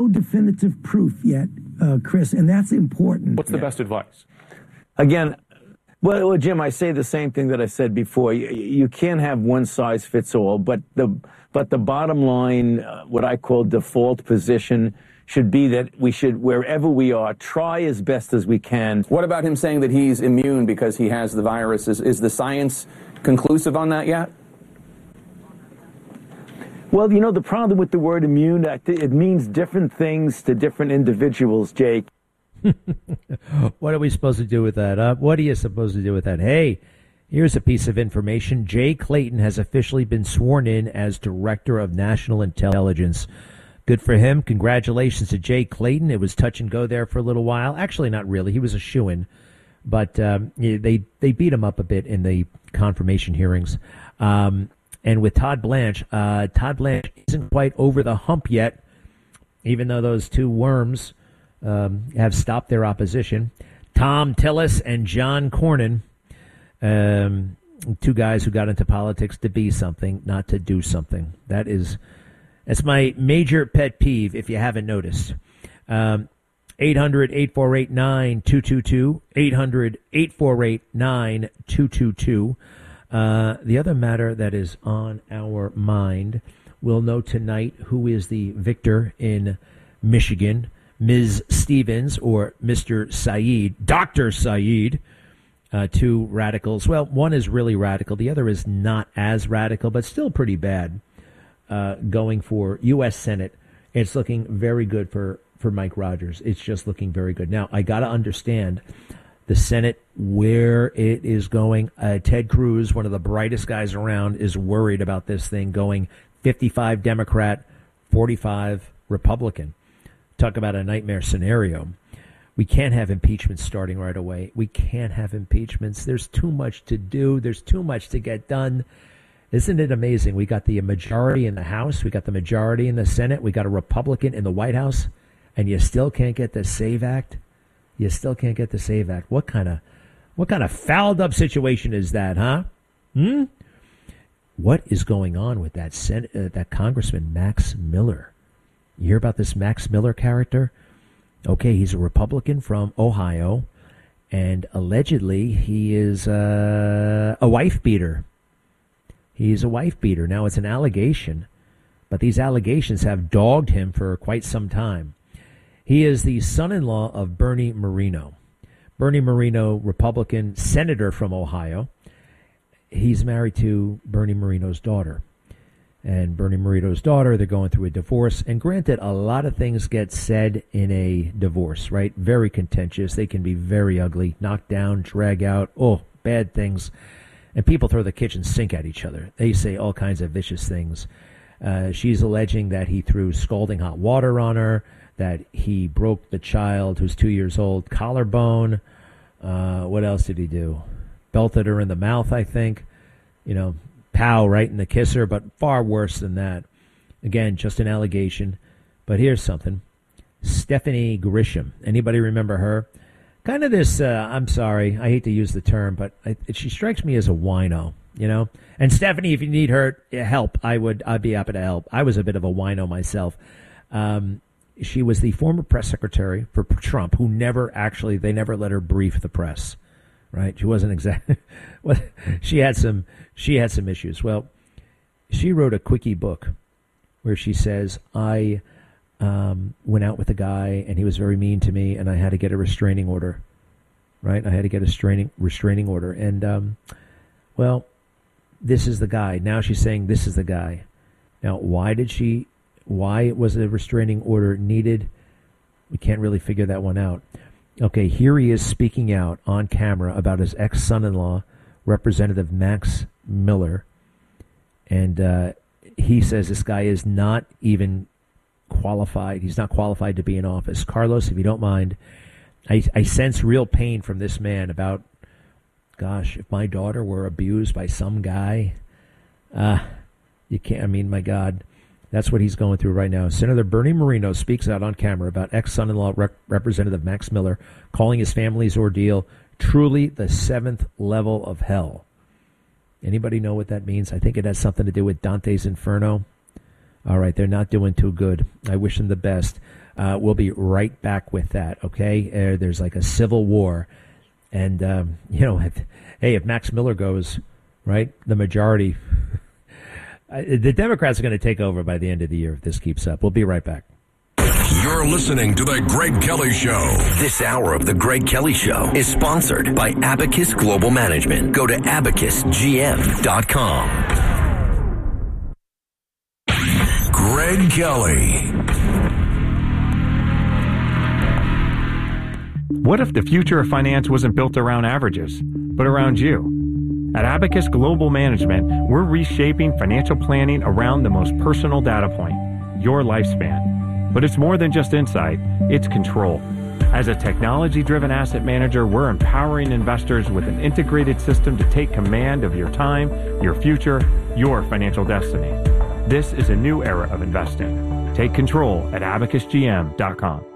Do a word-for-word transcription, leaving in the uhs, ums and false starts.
no definitive proof yet, uh, Chris, and that's important. What's the best advice? Again, well, well, Jim, I say the same thing that I said before. You, you can't have one size fits all, but the but the bottom line, uh, what I call default position, should be that we should, wherever we are, try as best as we can. What about him saying that he's immune because he has the virus? Is, is the science conclusive on that yet? Well, you know, the problem with the word immune, it means different things to different individuals, Jake. What are we supposed to do with that? Uh, what are you supposed to do with that? Hey, here's a piece of information. Jay Clayton has officially been sworn in as Director of National Intelligence. Good for him. Congratulations to Jay Clayton. It was touch and go there for a little while. Actually, not really. He was a shoo-in. But um, they, they beat him up a bit in the confirmation hearings. Um, and with Todd Blanche, uh, Todd Blanche isn't quite over the hump yet, even though those two worms um, have stopped their opposition. Tom Tillis and John Cornyn, um, two guys who got into politics to be something, not to do something. That is... That's my major pet peeve, if you haven't noticed. Um, eight hundred, eight four eight, nine two two two, eight hundred, eight four eight, nine two two two. Uh, the other matter that is on our mind, we'll know tonight who is the victor in Michigan, Miz Stevens or Mister Saeed, Doctor Saeed. Uh, two radicals. Well, one is really radical. The other is not as radical, but still pretty bad. Uh, going for U S Senate. It's looking very good for, for Mike Rogers. It's just looking very good. Now, I got to understand the Senate, where it is going. Uh, Ted Cruz, one of the brightest guys around, is worried about this thing going fifty-five Democrat, forty-five Republican. Talk about a nightmare scenario. We can't have impeachments starting right away. We can't have impeachments. There's too much to do. There's too much to get done. Isn't it amazing? We got the majority in the House. We got the majority in the Senate. We got a Republican in the White House. And you still can't get the SAVE Act? You still can't get the SAVE Act. What kind of what kind of fouled up situation is that, huh? Hmm? What is going on with that Sen- uh, that Congressman Max Miller? You hear about this Max Miller character? Okay, he's a Republican from Ohio. And allegedly he is uh, a wife beater. He's a wife beater. Now, it's an allegation, but these allegations have dogged him for quite some time. He is the son-in-law of Bernie Moreno. Bernie Moreno, Republican senator from Ohio. He's married to Bernie Moreno's daughter. And Bernie Moreno's daughter, they're going through a divorce. And granted, a lot of things get said in a divorce, right? Very contentious. They can be very ugly, knock down, drag out. Oh, bad things. And people throw the kitchen sink at each other. They say all kinds of vicious things. Uh, she's alleging that he threw scalding hot water on her, that he broke the child, who's two years old, collarbone. Uh, what else did he do? Belted her in the mouth, I think. You know, pow, right in the kisser, but far worse than that. Again, just an allegation. But here's something. Stephanie Grisham. Anybody remember her? Kind of this, uh, I'm sorry, I hate to use the term, but I, she strikes me as a wino, you know? And Stephanie, if you need her help, I would, I'd be happy to help. I was a bit of a wino myself. Um, she was the former press secretary for Trump, who never actually, they never let her brief the press, right? She wasn't exactly, well, she had some, she had some issues. Well, she wrote a quickie book where she says, I... Um, went out with a guy and he was very mean to me and I had to get a restraining order, right? I had to get a restraining, restraining order. And, um, well, this is the guy. Now she's saying this is the guy. Now, why did she, why was a restraining order needed? We can't really figure that one out. Okay, here he is speaking out on camera about his ex-son-in-law, Representative Max Miller. And uh, he says this guy is not even qualified. He's not qualified to be in office. Carlos, if you don't mind, I, I sense real pain from this man about, gosh, if my daughter were abused by some guy, uh, you can't, I mean, my God, that's what he's going through right now. Senator Bernie Moreno speaks out on camera about ex-son-in-law Rep- Representative Max Miller, calling his family's ordeal truly the seventh level of hell. Anybody know what that means? I think it has something to do with Dante's Inferno. All right, they're not doing too good. I wish them the best. Uh, we'll be right back with that, okay? Uh, there's like a civil war. And, um, you know, if, hey, if Max Miller goes, right, the majority, uh, the Democrats are going to take over by the end of the year if this keeps up. We'll be right back. You're listening to The Greg Kelly Show. This hour of The Greg Kelly Show is sponsored by Abacus Global Management. Go to abacus g m dot com. Greg Kelly. What if the future of finance wasn't built around averages, but around you? At Abacus Global Management, we're reshaping financial planning around the most personal data point, your lifespan. But it's more than just insight, it's control. As a technology-driven asset manager, we're empowering investors with an integrated system to take command of your time, your future, your financial destiny. This is a new era of investing. Take control at abacus g m dot com.